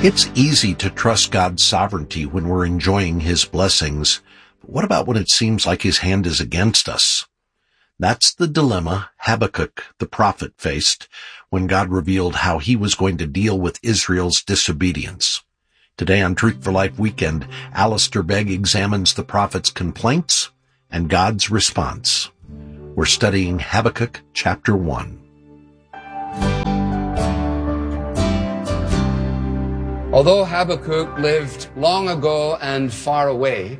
It's easy to trust God's sovereignty when we're enjoying His blessings. But what about when it seems like His hand is against us? That's the dilemma Habakkuk the prophet faced when God revealed how He was going to deal with Israel's disobedience. Today on Truth for Life Weekend, Alistair Begg examines the prophet's complaints and God's response. We're studying Habakkuk chapter 1. Although Habakkuk lived long ago and far away,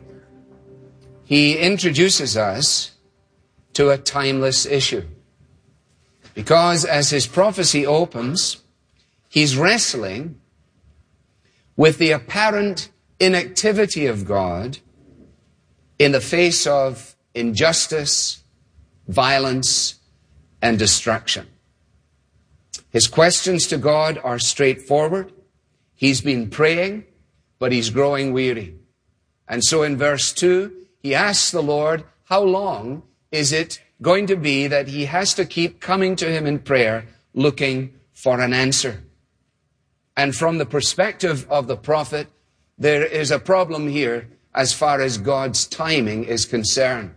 he introduces us to a timeless issue. Because as his prophecy opens, he's wrestling with the apparent inactivity of God in the face of injustice, violence, and destruction. His questions to God are straightforward. He's been praying, but he's growing weary. And so in verse 2, he asks the Lord, how long is it going to be that he has to keep coming to him in prayer, looking for an answer? And from the perspective of the prophet, there is a problem here as far as God's timing is concerned.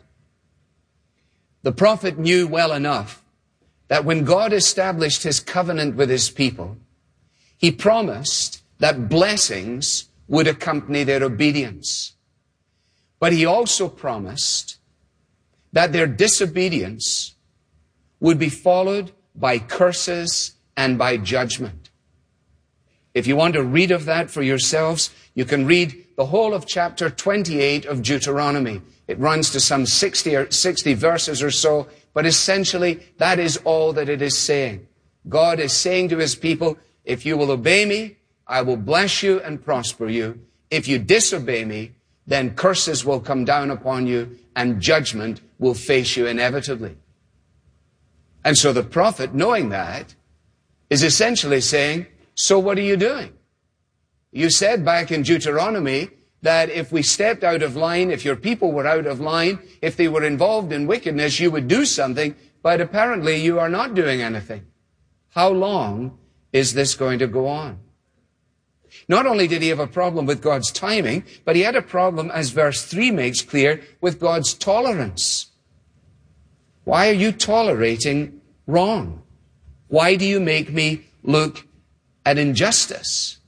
The prophet knew well enough that when God established his covenant with his people, he promised that blessings would accompany their obedience. But he also promised that their disobedience would be followed by curses and by judgment. If you want to read of that for yourselves, you can read the whole of chapter 28 of Deuteronomy. It runs to some 60 verses or so, but essentially that is all that it is saying. God is saying to his people, if you will obey me, I will bless you and prosper you. If you disobey me, then curses will come down upon you and judgment will face you inevitably. And so the prophet, knowing that, is essentially saying, so what are you doing? You said back in Deuteronomy that if we stepped out of line, if your people were out of line, if they were involved in wickedness, you would do something, but apparently you are not doing anything. How long is this going to go on? Not only did he have a problem with God's timing, but he had a problem, as verse 3 makes clear, with God's tolerance. Why are you tolerating wrong? Why do you make me look at injustice?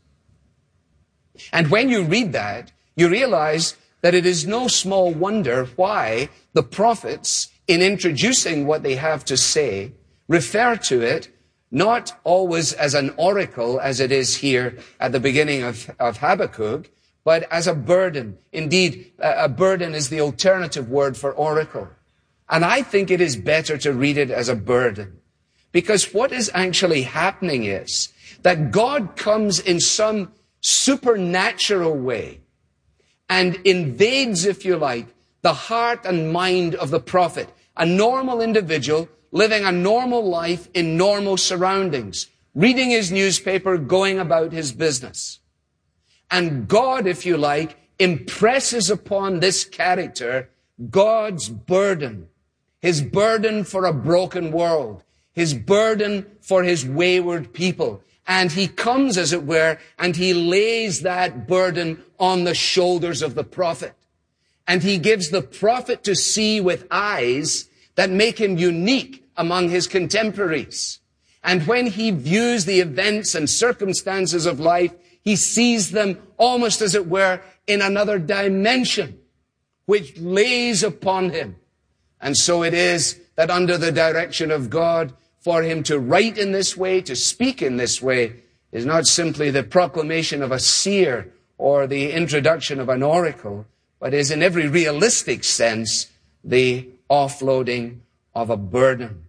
And when you read that, you realize that it is no small wonder why the prophets, in introducing what they have to say, refer to it not always as an oracle, as it is here at the beginning of Habakkuk, but as a burden. Indeed, a burden is the alternative word for oracle. And I think it is better to read it as a burden. Because what is actually happening is that God comes in some supernatural way and invades, if you like, the heart and mind of the prophet, a normal individual living a normal life in normal surroundings, reading his newspaper, going about his business. And God, if you like, impresses upon this character God's burden, his burden for a broken world, his burden for his wayward people. And he comes, as it were, and he lays that burden on the shoulders of the prophet. And he gives the prophet to see with eyes that make him unique among his contemporaries. And when he views the events and circumstances of life, he sees them almost, as it were, in another dimension, which lays upon him. And so it is that under the direction of God, for him to write in this way, to speak in this way, is not simply the proclamation of a seer or the introduction of an oracle, but is in every realistic sense the offloading of a burden.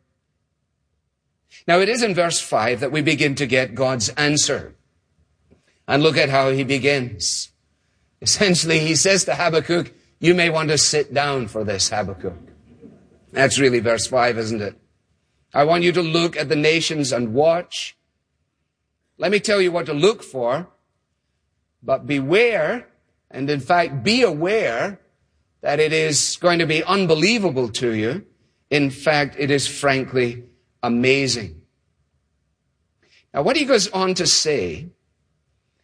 Now it is in verse 5 that we begin to get God's answer. And look at how he begins. Essentially, he says to Habakkuk, you may want to sit down for this, Habakkuk. That's really verse 5, isn't it? I want you to look at the nations and watch. Let me tell you what to look for, but beware, and in fact be aware that it is going to be unbelievable to you. In fact, it is frankly amazing. Now, what he goes on to say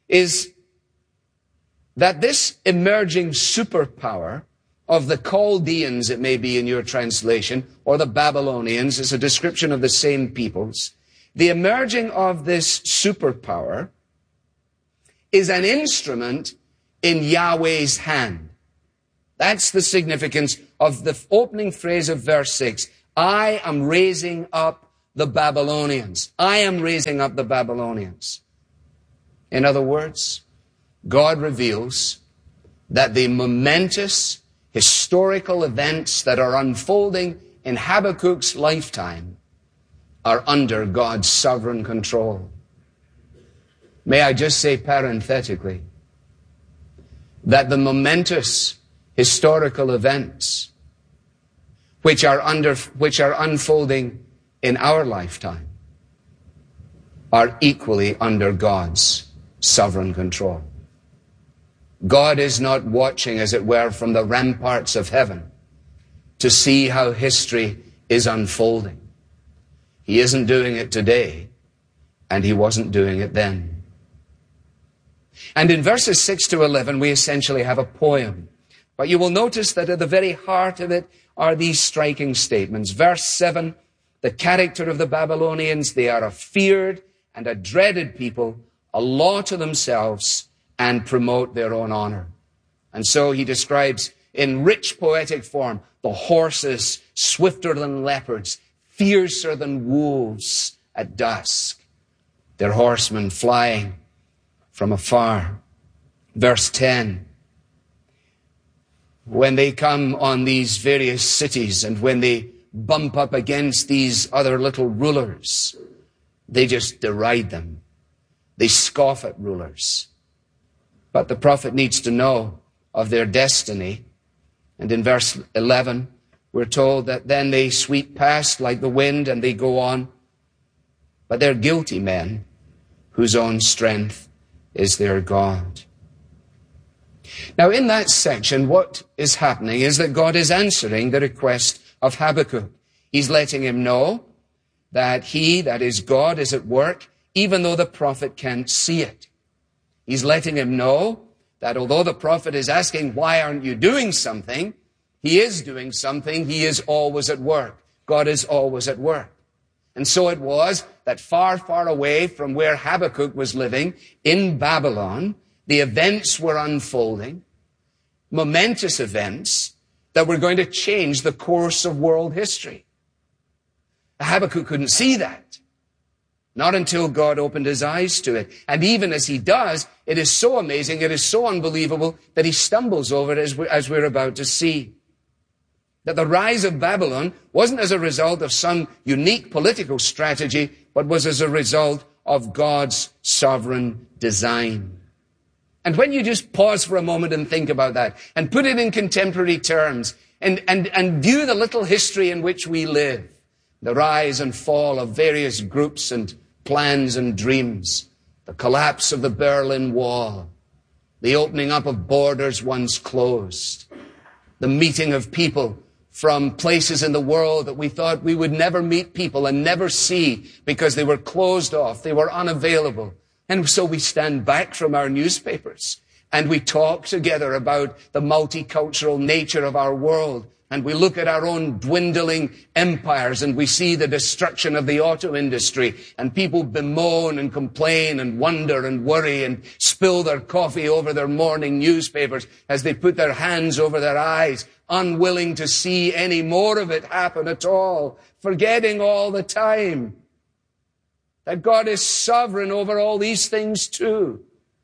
is that this emerging superpower of the Chaldeans, it may be in your translation, or the Babylonians, is a description of the same peoples. The emerging of this superpower is an instrument in Yahweh's hand. That's the significance of the opening phrase of verse 6. I am raising up the Babylonians. I am raising up the Babylonians. In other words, God reveals that the momentous historical events that are unfolding in Habakkuk's lifetime are under God's sovereign control. May I just say parenthetically that the momentous historical events which are unfolding in our lifetime are equally under God's sovereign control. God is not watching, as it were, from the ramparts of heaven to see how history is unfolding. He isn't doing it today, and he wasn't doing it then. And in verses 6 to 11, we essentially have a poem. But you will notice that at the very heart of it are these striking statements. Verse 7, the character of the Babylonians, they are a feared and a dreaded people, a law to themselves, and promote their own honor. And so he describes in rich poetic form the horses swifter than leopards, fiercer than wolves at dusk, their horsemen flying from afar. Verse 10, when they come on these various cities and when they bump up against these other little rulers, they just deride them. They scoff at rulers. But the prophet needs to know of their destiny. And in verse 11, we're told that then they sweep past like the wind and they go on. But they're guilty men whose own strength is their God. Now, in that section, what is happening is that God is answering the request of Habakkuk. He's letting him know that he, that is God, is at work, even though the prophet can't see it. He's letting him know that although the prophet is asking, why aren't you doing something? He is doing something. He is always at work. God is always at work. And so it was that far, far away from where Habakkuk was living, in Babylon, the events were unfolding, momentous events that were going to change the course of world history. Habakkuk couldn't see that. Not until God opened his eyes to it. And even as he does, it is so amazing, it is so unbelievable that he stumbles over it as we're about to see. That the rise of Babylon wasn't as a result of some unique political strategy, but was as a result of God's sovereign design. And when you just pause for a moment and think about that, and put it in contemporary terms, and view the little history in which we live, the rise and fall of various groups and plans and dreams, the collapse of the Berlin Wall, the opening up of borders once closed, the meeting of people from places in the world that we thought we would never meet people and never see because they were closed off, they were unavailable. And so we stand back from our newspapers and we talk together about the multicultural nature of our world. And we look at our own dwindling empires and we see the destruction of the auto industry, and people bemoan and complain and wonder and worry and spill their coffee over their morning newspapers as they put their hands over their eyes, unwilling to see any more of it happen at all, forgetting all the time that God is sovereign over all these things too.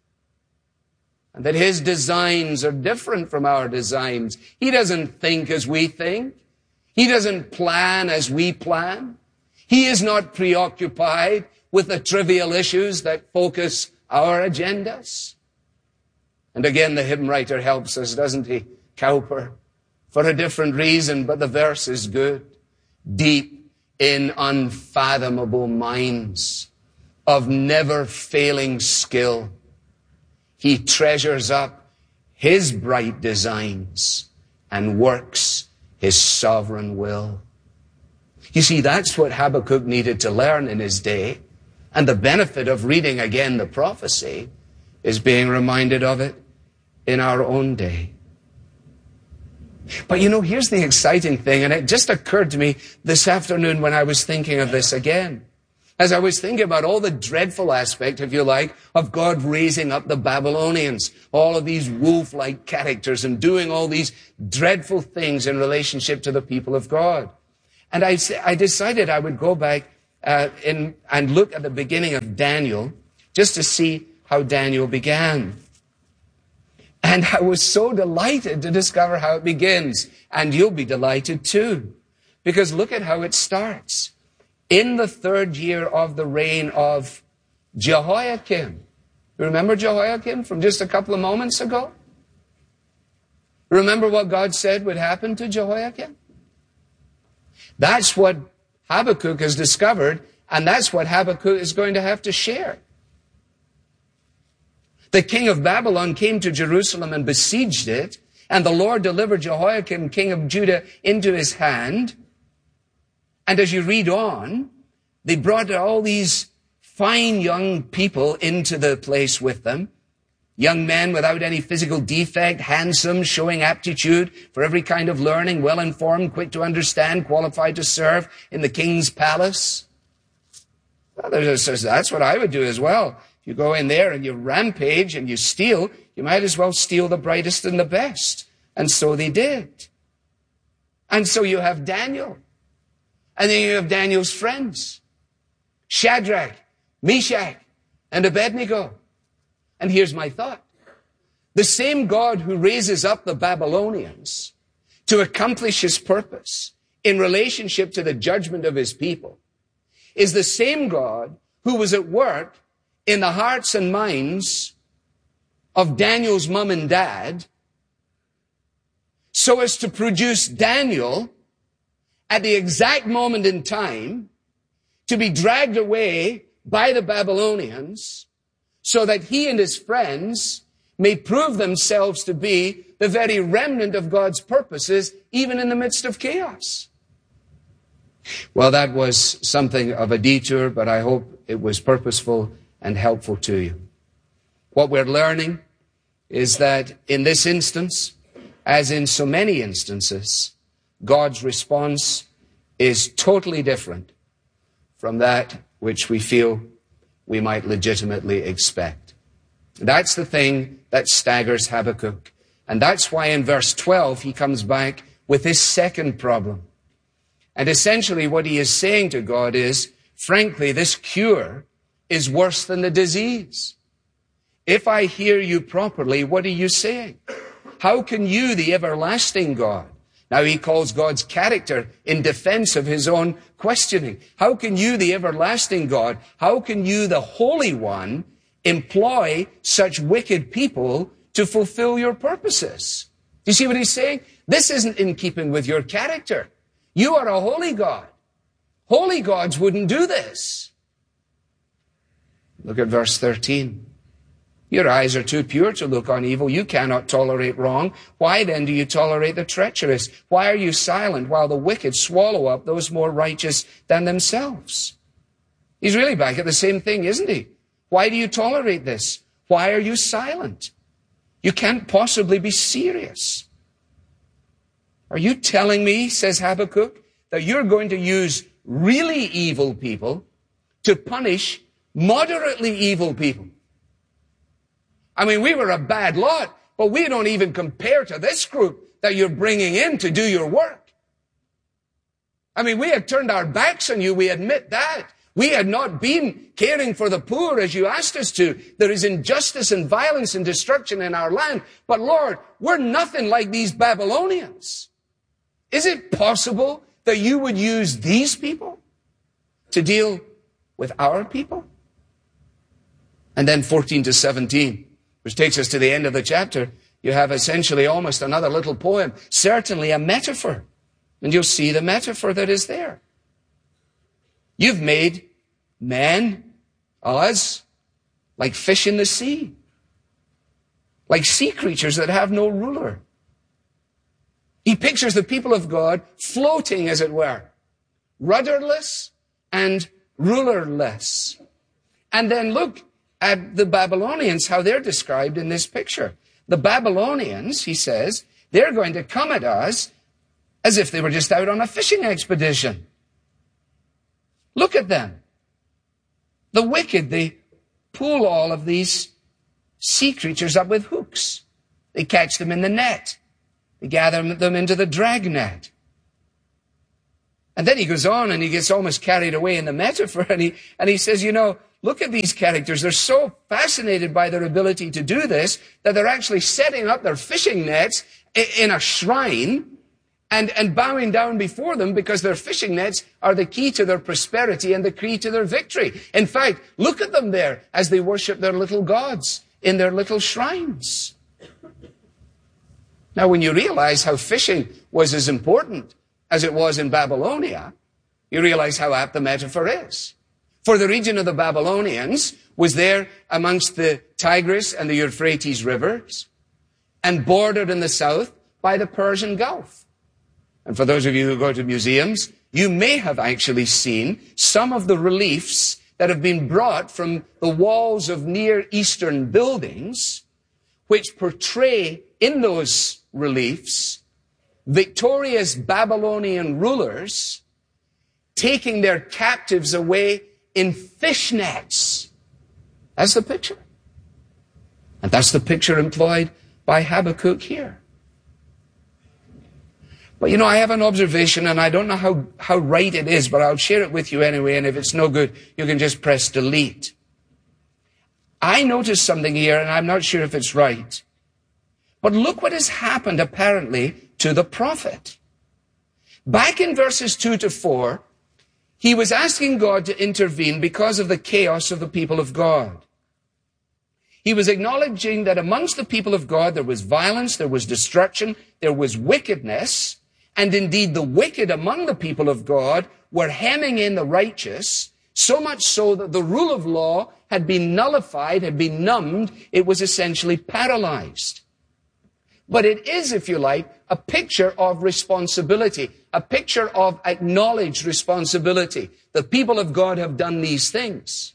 And that his designs are different from our designs. He doesn't think as we think. He doesn't plan as we plan. He is not preoccupied with the trivial issues that focus our agendas. And again, the hymn writer helps us, doesn't he? Cowper, for a different reason, but the verse is good. Deep in unfathomable minds of never-failing skill, he treasures up his bright designs and works his sovereign will. You see, that's what Habakkuk needed to learn in his day. And the benefit of reading again the prophecy is being reminded of it in our own day. But here's the exciting thing, and it just occurred to me this afternoon when I was thinking of this again. As I was thinking about all the dreadful aspect, if you like, of God raising up the Babylonians, all of these wolf-like characters and doing all these dreadful things in relationship to the people of God. And I decided I would go back and look at the beginning of Daniel just to see how Daniel began. And I was so delighted to discover how it begins. And you'll be delighted too. Because look at how it starts. In the 3rd year of the reign of Jehoiakim. Remember Jehoiakim from just a couple of moments ago? Remember what God said would happen to Jehoiakim? That's what Habakkuk has discovered, and that's what Habakkuk is going to have to share. The king of Babylon came to Jerusalem and besieged it, and the Lord delivered Jehoiakim, king of Judah, into his hand. And as you read on, they brought all these fine young people into the place with them. Young men without any physical defect, handsome, showing aptitude for every kind of learning, well-informed, quick to understand, qualified to serve in the king's palace. Well, that's what I would do as well. If you go in there and you rampage and you steal, you might as well steal the brightest and the best. And so they did. And so you have Daniel. And then you have Daniel's friends, Shadrach, Meshach, and Abednego. And here's my thought. The same God who raises up the Babylonians to accomplish his purpose in relationship to the judgment of his people is the same God who was at work in the hearts and minds of Daniel's mom and dad so as to produce Daniel at the exact moment in time to be dragged away by the Babylonians so that he and his friends may prove themselves to be the very remnant of God's purposes, even in the midst of chaos. Well, that was something of a detour, but I hope it was purposeful and helpful to you. What we're learning is that in this instance, as in so many instances, God's response is totally different from that which we feel we might legitimately expect. That's the thing that staggers Habakkuk. And that's why in verse 12 he comes back with his second problem. And essentially what he is saying to God is, frankly, this cure is worse than the disease. If I hear you properly, what are you saying? How can you, the everlasting God? Now he calls God's character in defense of his own questioning. How can you, the everlasting God, how can you, the Holy One, employ such wicked people to fulfill your purposes? Do you see what he's saying? This isn't in keeping with your character. You are a holy God. Holy gods wouldn't do this. Look at verse 13. Your eyes are too pure to look on evil. You cannot tolerate wrong. Why then do you tolerate the treacherous? Why are you silent while the wicked swallow up those more righteous than themselves? He's really back at the same thing, isn't he? Why do you tolerate this? Why are you silent? You can't possibly be serious. Are you telling me, says Habakkuk, that you're going to use really evil people to punish moderately evil people? I mean, we were a bad lot, but we don't even compare to this group that you're bringing in to do your work. I mean, we had turned our backs on you, we admit that. We had not been caring for the poor as you asked us to. There is injustice and violence and destruction in our land. But Lord, we're nothing like these Babylonians. Is it possible that you would use these people to deal with our people? And then 14 to 17. Which takes us to the end of the chapter. You have essentially almost another little poem, certainly a metaphor. And you'll see the metaphor that is there. You've made man, us, like fish in the sea. Like sea creatures that have no ruler. He pictures the people of God floating, as it were, rudderless and rulerless. And then look at the Babylonians, how they're described in this picture. The Babylonians, he says, they're going to come at us as if they were just out on a fishing expedition. Look at them. The wicked, they pull all of these sea creatures up with hooks. They catch them in the net. They gather them into the dragnet. And then he goes on and he gets almost carried away in the metaphor, and he says, look at these characters. They're so fascinated by their ability to do this that they're actually setting up their fishing nets in a shrine and bowing down before them, because their fishing nets are the key to their prosperity and the key to their victory. In fact, look at them there as they worship their little gods in their little shrines. Now, when you realize how fishing was as important as it was in Babylonia, you realize how apt the metaphor is. For the region of the Babylonians was there amongst the Tigris and the Euphrates rivers, and bordered in the south by the Persian Gulf. And for those of you who go to museums, you may have actually seen some of the reliefs that have been brought from the walls of Near Eastern buildings, which portray in those reliefs victorious Babylonian rulers taking their captives away in fishnets. That's the picture. And that's the picture employed by Habakkuk here. But I have an observation, and I don't know how right it is, but I'll share it with you anyway, and if it's no good, you can just press delete. I noticed something here, and I'm not sure if it's right. But look what has happened, apparently, to the prophet. Back in verses 2 to 4, he was asking God to intervene because of the chaos of the people of God. He was acknowledging that amongst the people of God there was violence, there was destruction, there was wickedness, and indeed the wicked among the people of God were hemming in the righteous, so much so that the rule of law had been nullified, had been numbed, it was essentially paralyzed. But it is, if you like, a picture of responsibility, a picture of acknowledged responsibility. The people of God have done these things.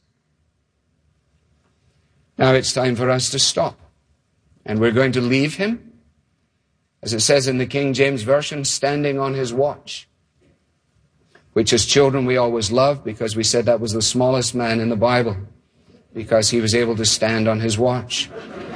Now it's time for us to stop. And we're going to leave him, as it says in the King James Version, standing on his watch, which as children we always loved because we said that was the smallest man in the Bible, because he was able to stand on his watch.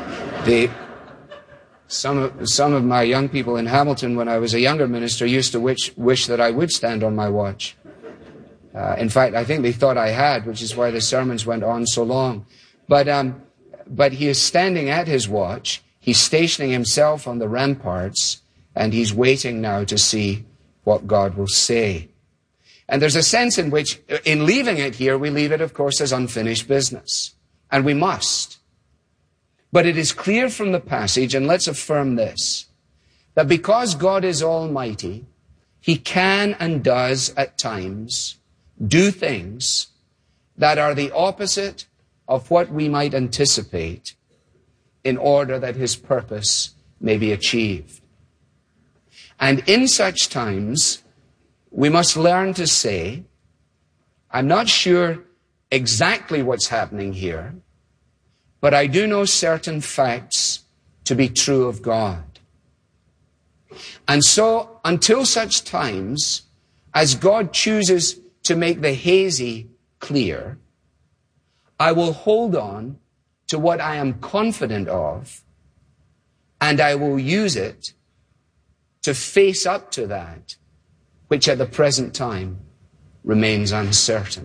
Some of my young people in Hamilton, when I was a younger minister, used to wish that I would stand on my watch. In fact, I think they thought I had, which is why the sermons went on so long. But he is standing at his watch. He's stationing himself on the ramparts, and he's waiting now to see what God will say. And there's a sense in which, in leaving it here, we leave it, of course, as unfinished business. And we must. But it is clear from the passage, and let's affirm this, that because God is almighty, he can and does at times do things that are the opposite of what we might anticipate in order that his purpose may be achieved. And in such times, we must learn to say, I'm not sure exactly what's happening here, but I do know certain facts to be true of God. And so, until such times as God chooses to make the hazy clear, I will hold on to what I am confident of, and I will use it to face up to that which at the present time remains uncertain.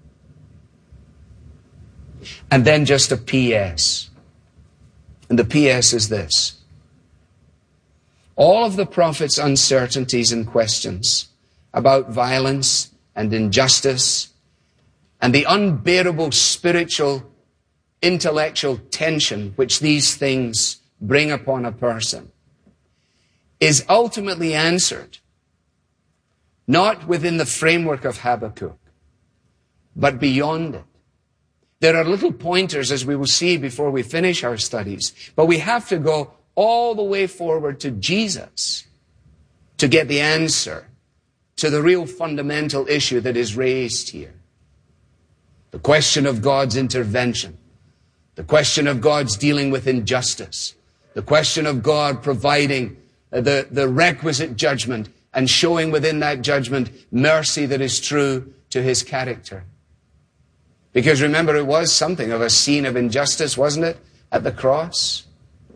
And then just a P.S. And the P.S. is this. All of the prophet's uncertainties and questions about violence and injustice and the unbearable spiritual, intellectual tension which these things bring upon a person is ultimately answered not within the framework of Habakkuk, but beyond it. There are little pointers, as we will see before we finish our studies, but we have to go all the way forward to Jesus to get the answer to the real fundamental issue that is raised here. The question of God's intervention The question of God's dealing with injustice. The question of God providing the requisite judgment and showing within that judgment mercy that is true to his character. Because remember, it was something of a scene of injustice, wasn't it, at the cross?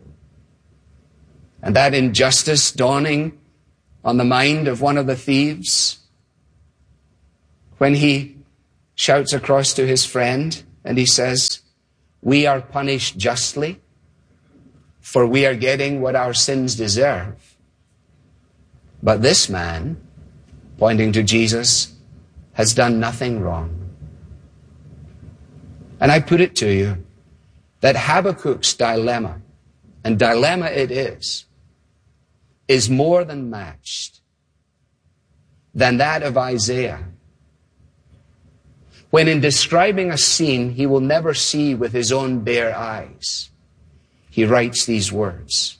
And that injustice dawning on the mind of one of the thieves when he shouts across to his friend and he says, "We are punished justly, for we are getting what our sins deserve. But this man," pointing to Jesus, "has done nothing wrong." And I put it to you that Habakkuk's dilemma, and dilemma it is more than matched than that of Isaiah, when in describing a scene he will never see with his own bare eyes, he writes these words,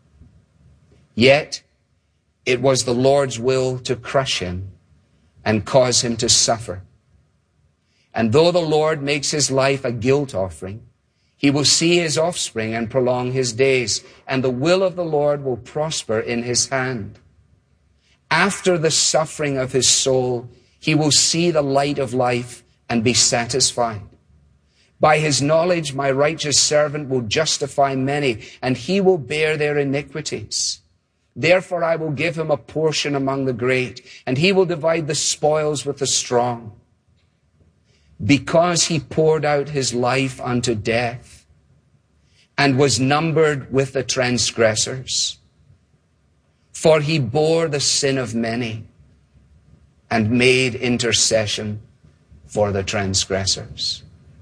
"Yet it was the Lord's will to crush him and cause him to suffer. And though the Lord makes his life a guilt offering, he will see his offspring and prolong his days, and the will of the Lord will prosper in his hand. After the suffering of his soul, he will see the light of life and be satisfied. By his knowledge, my righteous servant will justify many, and he will bear their iniquities. Therefore I will give him a portion among the great, and he will divide the spoils with the strong. Because he poured out his life unto death, and was numbered with the transgressors. For he bore the sin of many, and made intercession for the transgressors."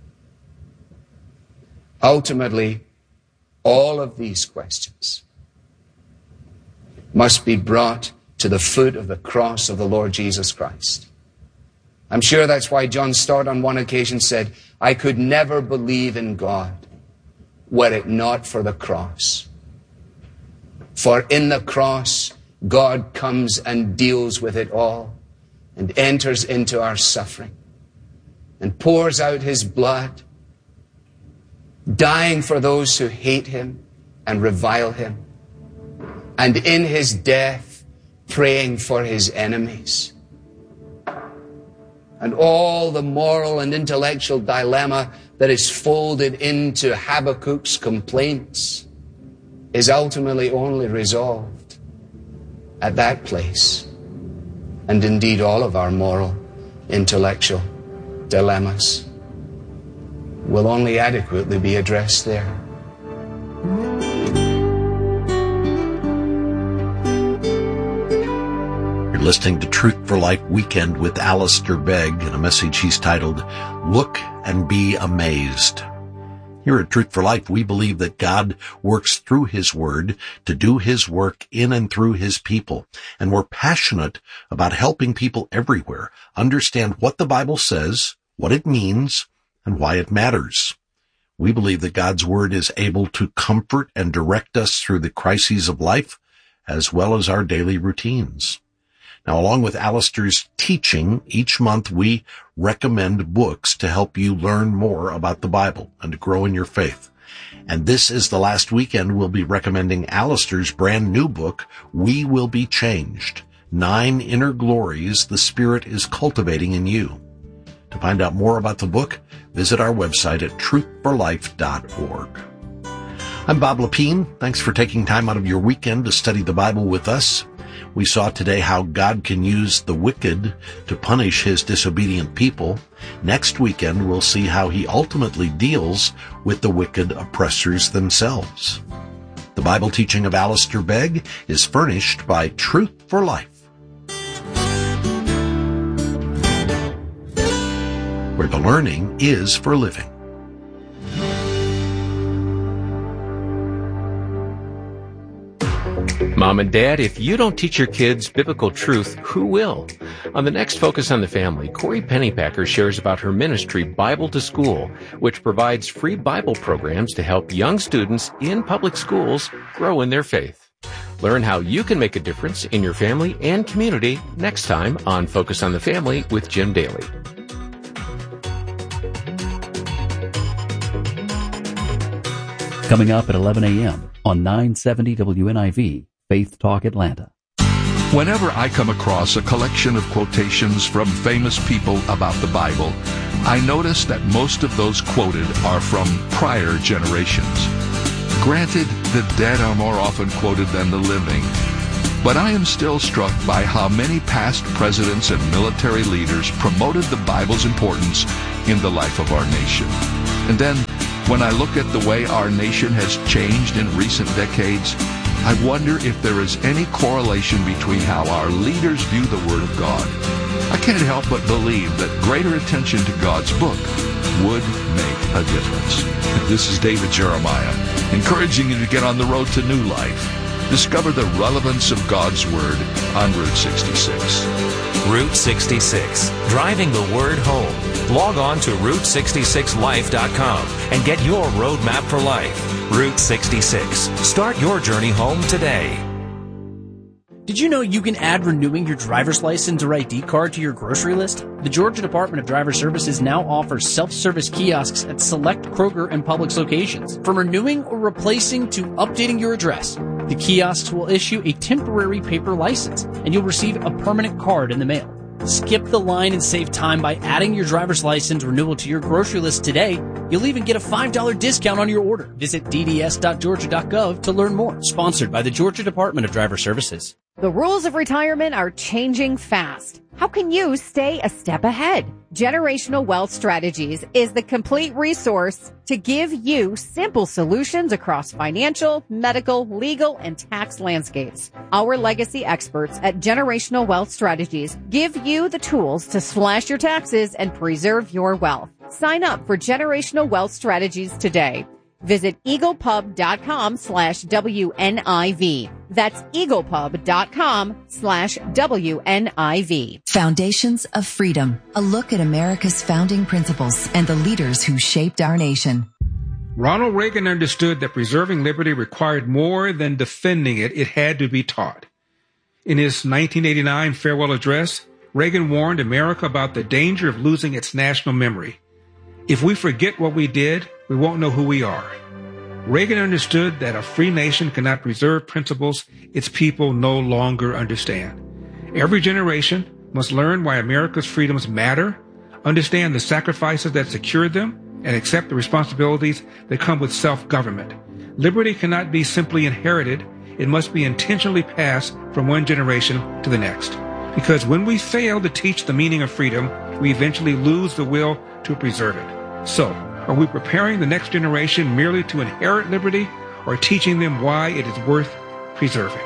Ultimately, all of these questions must be brought to the foot of the cross of the Lord Jesus Christ. I'm sure that's why John Stott on one occasion said, "I could never believe in God were it not for the cross. For in the cross, God comes and deals with it all and enters into our suffering and pours out his blood, dying for those who hate him and revile him, and in his death, praying for his enemies." And all the moral and intellectual dilemma that is folded into Habakkuk's complaints is ultimately only resolved at that place. And indeed, all of our moral, intellectual dilemmas will only adequately be addressed there. You're listening to Truth for Life Weekend with Alistair Begg and a message he's titled, "Look and Be Amazed." Here at Truth for Life, we believe that God works through his word to do his work in and through his people. And we're passionate about helping people everywhere understand what the Bible says, what it means, and why it matters. We believe that God's word is able to comfort and direct us through the crises of life, as well as our daily routines. Now, along with Alistair's teaching, each month we recommend books to help you learn more about the Bible and to grow in your faith. And this is the last weekend we'll be recommending Alistair's brand new book, We Will Be Changed, 9 Inner Glories the Spirit is Cultivating in You. To find out more about the book, visit our website at truthforlife.org. I'm Bob Lepine. Thanks for taking time out of your weekend to study the Bible with us. We saw today how God can use the wicked to punish his disobedient people. Next weekend, we'll see how he ultimately deals with the wicked oppressors themselves. The Bible teaching of Alistair Begg is furnished by Truth for Life, where the learning is for living. Mom and Dad, if you don't teach your kids biblical truth, who will? On the next Focus on the Family, Corey Pennypacker shares about her ministry, Bible to School, which provides free Bible programs to help young students in public schools grow in their faith. Learn how you can make a difference in your family and community next time on Focus on the Family with Jim Daly. Coming up at 11 a.m. on 970 WNIV, Faith Talk Atlanta. Whenever I come across a collection of quotations from famous people about the Bible, I notice that most of those quoted are from prior generations. Granted, the dead are more often quoted than the living, but I am still struck by how many past presidents and military leaders promoted the Bible's importance in the life of our nation. And then, when I look at the way our nation has changed in recent decades, I wonder if there is any correlation between how our leaders view the Word of God. I can't help but believe that greater attention to God's book would make a difference. This is David Jeremiah, encouraging you to get on the road to new life. Discover the relevance of God's Word on Route 66. Route 66, driving the Word home. Log on to Route66Life.com and get your roadmap for life. Route 66. Start your journey home today. Did you know you can add renewing your driver's license or ID card to your grocery list? The Georgia Department of Driver Services now offers self-service kiosks at select Kroger and Publix locations. From renewing or replacing to updating your address, the kiosks will issue a temporary paper license, and you'll receive a permanent card in the mail. Skip the line and save time by adding your driver's license renewal to your grocery list today. You'll even get a $5 discount on your order. Visit dds.georgia.gov to learn more. Sponsored by the Georgia Department of Driver Services. The rules of retirement are changing fast. How can you stay a step ahead? Generational Wealth Strategies is the complete resource to give you simple solutions across financial, medical, legal, and tax landscapes. Our legacy experts at Generational Wealth Strategies give you the tools to slash your taxes and preserve your wealth. Sign up for Generational Wealth Strategies today. Visit eaglepub.com/WNIV. That's eaglepub.com/WNIV. Foundations of Freedom, a look at America's founding principles and the leaders who shaped our nation. Ronald Reagan understood that preserving liberty required more than defending it. It had to be taught. In his 1989 farewell address, Reagan warned America about the danger of losing its national memory. If we forget what we did, we won't know who we are. Reagan understood that a free nation cannot preserve principles its people no longer understand. Every generation must learn why America's freedoms matter, understand the sacrifices that secured them, and accept the responsibilities that come with self-government. Liberty cannot be simply inherited. It must be intentionally passed from one generation to the next. Because when we fail to teach the meaning of freedom, we eventually lose the will to preserve it. So, are we preparing the next generation merely to inherit liberty, or teaching them why it is worth preserving?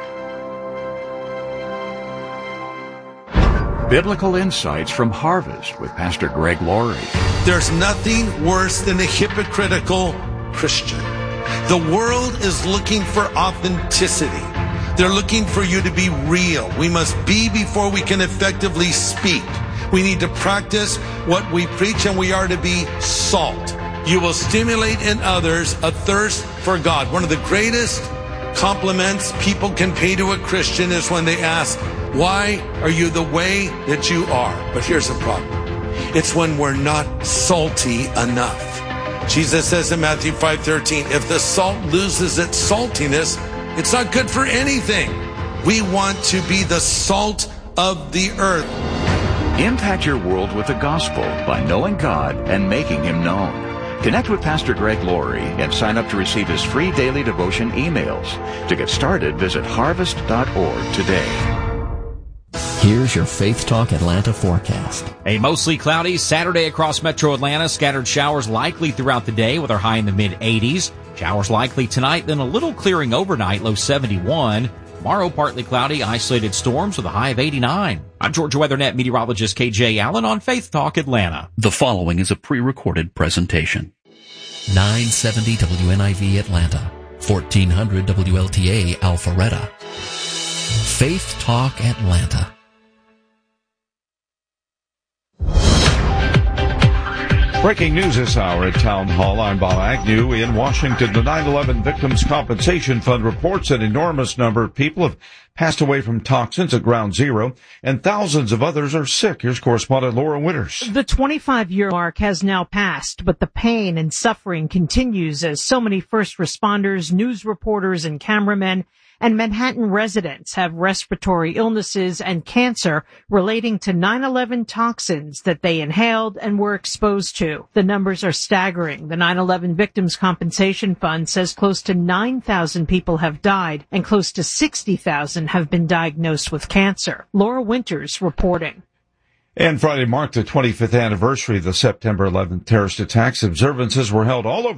Biblical Insights from Harvest with Pastor Greg Laurie. There's nothing worse than a hypocritical Christian. The world is looking for authenticity. They're looking for you to be real. We must be before we can effectively speak. We need to practice what we preach, and we are to be salt. You will stimulate in others a thirst for God. One of the greatest compliments people can pay to a Christian is when they ask, why are you the way that you are? But here's the problem. It's when we're not salty enough. Jesus says in Matthew 5:13, if the salt loses its saltiness, it's not good for anything. We want to be the salt of the earth. Impact your world with the gospel by knowing God and making Him known. Connect with Pastor Greg Laurie and sign up to receive his free daily devotion emails. To get started, visit harvest.org today. Here's your Faith Talk Atlanta forecast. A mostly cloudy Saturday across metro Atlanta. Scattered showers likely throughout the day with our high in the mid-80s. Showers likely tonight, then a little clearing overnight, low 71. Tomorrow, partly cloudy, isolated storms with a high of 89. I'm Georgia WeatherNet meteorologist KJ Allen on Faith Talk Atlanta. The following is a pre-recorded presentation. 970 WNIV Atlanta, 1400 WLTA Alpharetta. Faith Talk Atlanta. Breaking news this hour at Town Hall. I'm Bob Agnew. In Washington, the 9/11 Victims Compensation Fund reports an enormous number of people have passed away from toxins at Ground Zero, and thousands of others are sick. Here's correspondent Laura Winters. The 25-year mark has now passed, but the pain and suffering continues as so many first responders, news reporters, and cameramen and Manhattan residents have respiratory illnesses and cancer relating to 9/11 toxins that they inhaled and were exposed to. The numbers are staggering. The 9/11 Victims Compensation Fund says close to 9,000 people have died and close to 60,000 have been diagnosed with cancer. Laura Winters reporting. And Friday marked the 25th anniversary of the September 11th terrorist attacks. Observances were held all over